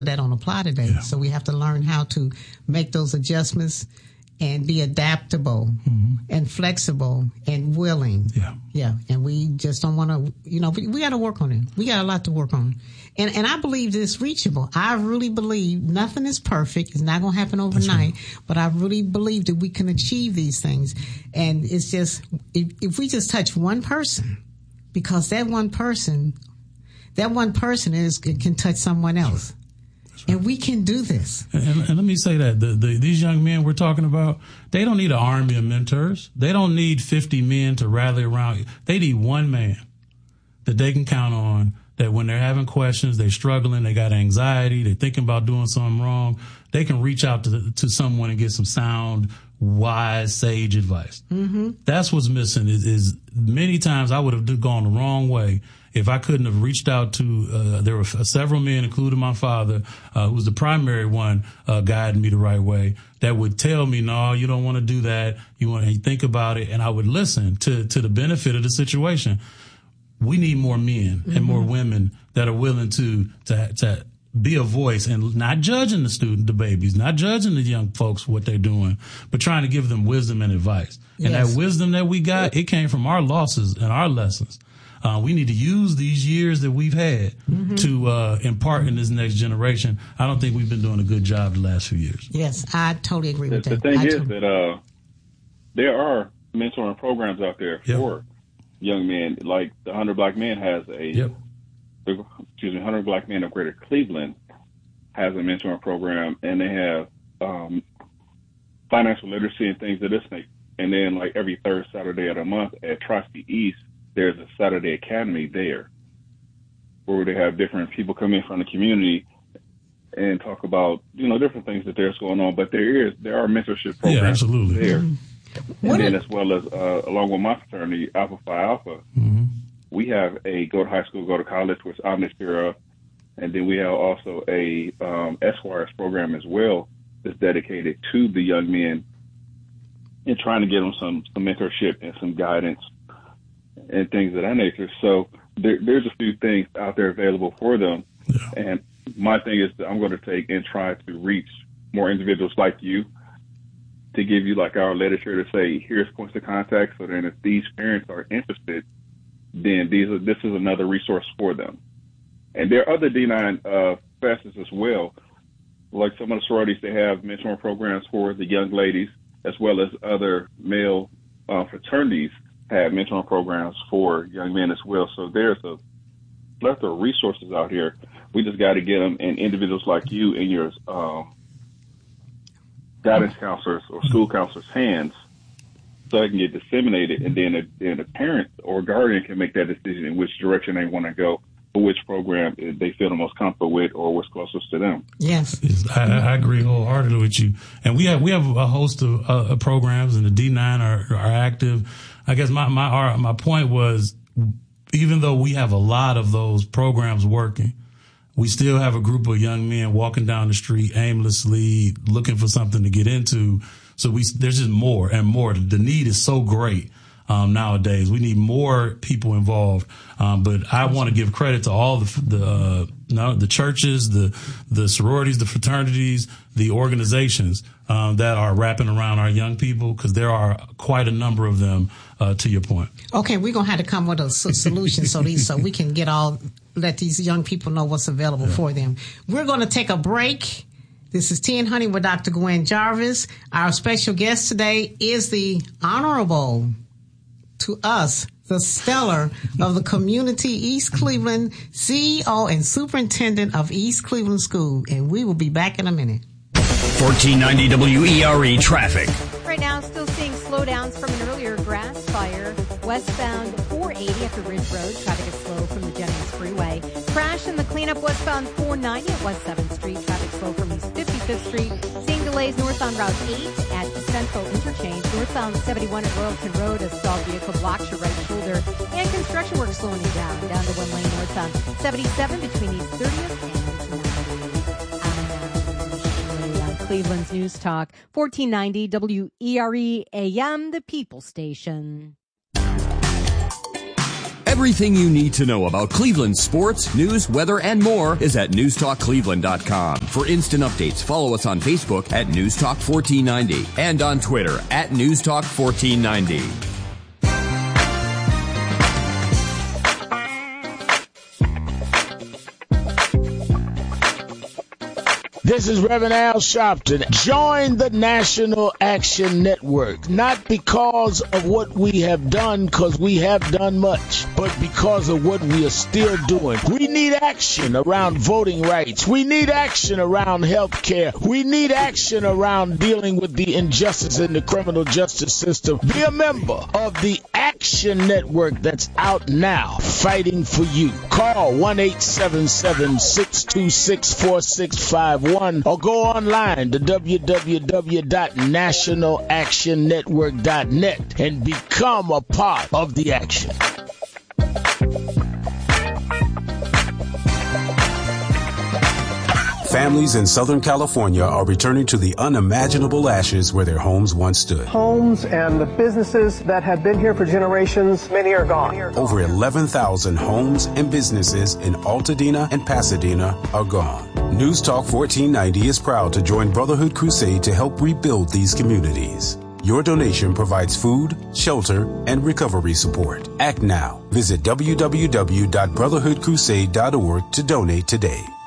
that don't apply today. Yeah. So we have to learn how to make those adjustments and be adaptable and flexible and willing. Yeah. Yeah. And we just don't want to, we got to work on it. We got a lot to work on. And I believe it's reachable. I really believe nothing is perfect. It's not going to happen overnight, but I really believe that we can achieve these things. And it's just, if we just touch one person, because that one person can touch someone else. Right. And we can do this. And let me say that these young men we're talking about, they don't need an army of mentors. They don't need 50 men to rally around. They need one man that they can count on, that when they're having questions, they're struggling, they got anxiety, they're thinking about doing something wrong, they can reach out to someone and get some sound, wise, sage advice. Mm-hmm. That's what's missing is many times I would have gone the wrong way if I couldn't have reached out to, there were several men, including my father, who was the primary one, guiding me the right way, that would tell me, no, you don't want to do that. You want to think about it. And I would listen to the benefit of the situation. We need more men and more women that are willing to be a voice and not judging the babies, not judging the young folks for what they're doing, but trying to give them wisdom and advice. And that wisdom that we got, it came from our losses and our lessons. We need to use these years that we've had to impart in this next generation. I don't think we've been doing a good job the last few years. Yes, I totally agree with that. The thing is that there are mentoring programs out there for young men. Like the 100 Black Men has 100 Black Men of Greater Cleveland has a mentoring program, and they have financial literacy and things of this nature. And then, like every third Saturday of the month at Tri-State East, there's a Saturday Academy there where they have different people come in from the community and talk about, different things that there's going on. But there are mentorship programs there. And then as well as, along with my fraternity, Alpha Phi Alpha, we have a go to high school, go to college, which I'm the chair of. And then we have also a Esquires program as well that's dedicated to the young men and trying to get them some mentorship and some guidance and things of that nature. So there's a few things out there available for them. Yeah. And my thing is that I'm going to take and try to reach more individuals like you to give you like our literature to say, here's points of contact. So then if these parents are interested, then this is another resource for them. And there are other D9 facets as well. Like some of the sororities, they have mentoring programs for the young ladies, as well as other male fraternities have mentoring programs for young men as well. So there's a plethora of resources out here. We just got to get them in individuals like you and your guidance counselors or school counselors' hands so they can get disseminated, and then a parent or guardian can make that decision in which direction they want to go, for which program they feel the most comfortable with or what's closest to them. Yes. I agree wholeheartedly with you. And we have a host of programs, and the D9 are active. I guess my point was, even though we have a lot of those programs working, we still have a group of young men walking down the street aimlessly looking for something to get into. So there's just more and more. The need is so great. Nowadays, we need more people involved. But I want to give credit to all the churches, the sororities, the fraternities, the organizations that are wrapping around our young people, because there are quite a number of them. To your point. Okay, we're gonna have to come with a solution so we can let these young people know what's available for them. We're gonna take a break. This is Tea and Honey with Dr. Gwen Jarvis. Our special guest today is the Honorable, to us, the Stellar of the Community East Cleveland, CEO and Superintendent of East Cleveland School. And we will be back in a minute. 1490 WERE traffic. Right now, still seeing slowdowns from an earlier grass fire. Westbound 480 after Ridge Road. Traffic is slow from the Jennings Freeway. Crash in the cleanup westbound 490 at West 7th Street. Traffic slow from East 55th Street. Seeing delays northbound Route 8 at Central Interchange. Northbound 71 at Royalton Road. A stalled vehicle blocks your right shoulder. And construction work slowing you down to 1 lane northbound 77 between East 30th and Cleveland's News Talk, 1490 WERE AM, the People Station. Everything you need to know about Cleveland sports, news, weather, and more is at newstalkcleveland.com. For instant updates, follow us on Facebook at newstalk1490 and on Twitter at newstalk1490. This is Reverend Al Sharpton. Join the National Action Network, not because of what we have done, because we have done much, but because of what we are still doing. We need action around voting rights. We need action around health care. We need action around dealing with the injustice in the criminal justice system. Be a member of the Action Network that's out now, fighting for you. Call 1-877-626-4651. Or go online to www.nationalactionnetwork.net and become a part of the action. Families in Southern California are returning to the unimaginable ashes where their homes once stood. Homes and the businesses that have been here for generations, many are gone. Over 11,000 homes and businesses in Altadena and Pasadena are gone. News Talk 1490 is proud to join Brotherhood Crusade to help rebuild these communities. Your donation provides food, shelter, and recovery support. Act now. Visit www.brotherhoodcrusade.org to donate today.